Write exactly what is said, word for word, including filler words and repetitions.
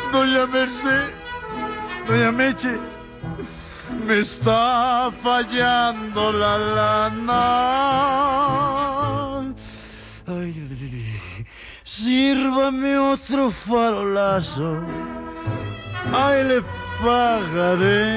Doña Merced, doña Meche, me está fallando la lana. Ay, sírvame otro farolazo. Ay, le pagaré.